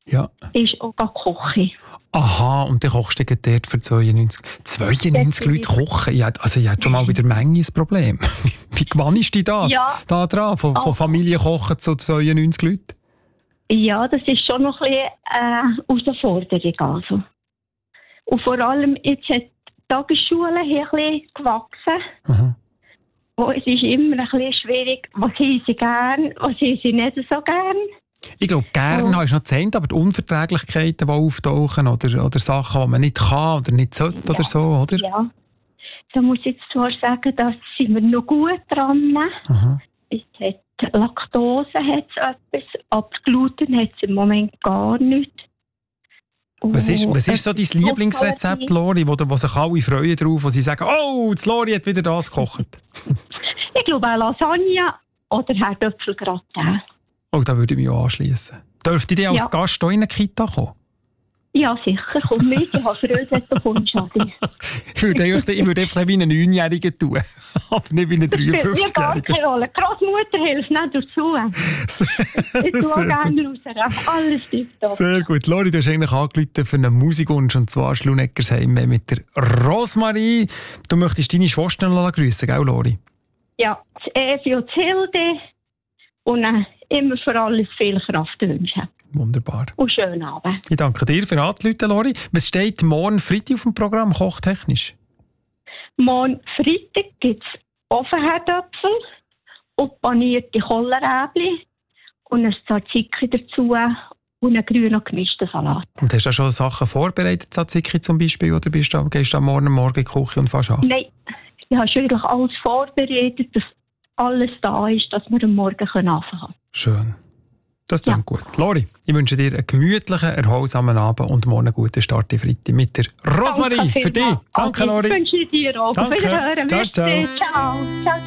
Ja. ist auch die Küche. Aha, und dann kochst du dort für 92. 92 Leute kochen? Ich hatte schon mal wieder Menge ein Problem. Wie gewannst du dich da dran? Von Familie kochen zu 92 Leuten? Ja, das ist schon noch ein bisschen Herausforderung. Also. Und vor allem, jetzt hat die Tagesschule hier ein bisschen gewachsen. Aha. Und es ist immer ein bisschen schwierig, was haben sie gern, was haben sie nicht so gern. Ich glaube, gerne hast du noch gezählt, aber die Unverträglichkeiten, die auftauchen oder Sachen, die man nicht kann oder nicht sollte oder so, oder? Ja, da muss ich jetzt zwar sagen, da sind wir noch gut dran. Aha. Es hat Laktose hat etwas, aber Gluten hat es im Moment gar nicht. Was ist so dein Lieblingsrezept, Lori, wo sich alle freuen drauf, wo sie sagen, oh, die Lori hat wieder das gekocht? Ich glaube auch Lasagne oder Herdöpfelgratin. Oh, da würde ich mich auch anschliessen. Dürfte ich als Gast hier in eine Kita kommen? Ja, sicher. Komm mit, ich habe Freude, wenn du kommst, Adi. Ich würde einfach wie einen 9-Jährigen tun, aber nicht wie einen 53-Jährigen. Ich gar keine Rolle. Grossmutter hilft nicht dazu. Ich schaue gerne raus. Alles tiptop. Sehr gut. Lori, du hast eigentlich angerufen für einen Musikwunsch, und zwar Schluneggersheim mit der Rosmarie. Du möchtest deine Schwester grüßen, gell, Lori? Ja, das Evi und das Hilde. Und immer für alles viel Kraft wünschen. Wunderbar. Und schönen Abend. Ich danke dir für Anrufen, Lori. Was steht morgen Freitag auf dem Programm, kochtechnisch? Morgen Freitag gibt es Ofenherdöpfel und panierte Kohlrabi und ein Tzatziki dazu und einen grünen gemischten Salat. Und hast du auch schon Sachen vorbereitet, Tzatziki zum Beispiel, oder gehst du am Morgen in die Küche und fährst an? Nein, ich habe schon eigentlich alles vorbereitet, dass alles da ist, dass wir am Morgen anfangen können. Schön. Das klingt gut. Lori, ich wünsche dir einen gemütlichen, erholsamen Abend und morgen einen guten Start in Freitag mit der Rosmarie. Für dich. Danke, Lori. Ich wünsche dir auch. Danke. Ciao, ciao. Ciao.